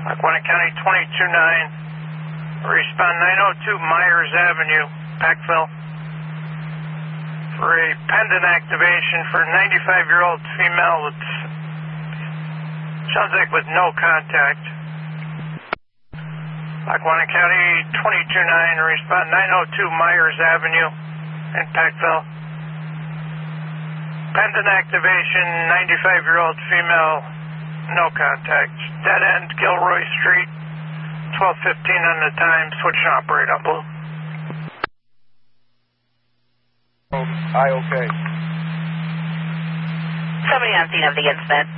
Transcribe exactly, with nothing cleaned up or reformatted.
Lackawanna County twenty-two nine. Respond nine oh two Myers Avenue, Packville. For a pendant activation for a ninety-five-year-old female with, sounds like with no contact. Lackawanna County twenty-two nine, respond nine oh two Myers Avenue in Packville. Pendant activation, ninety-five-year-old female, no contact. Dead end, Gilroy Street, twelve fifteen on the time, switch to operate on blue. I okay. Somebody on scene of the incident.